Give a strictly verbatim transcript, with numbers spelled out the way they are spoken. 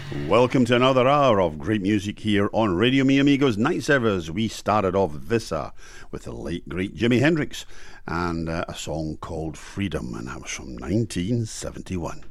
Welcome to another hour of great music here on Radio Me Amigos Night Servers. We started off this uh, with the late great Jimi Hendrix and uh, a song called Freedom, and that was from nineteen seventy-one.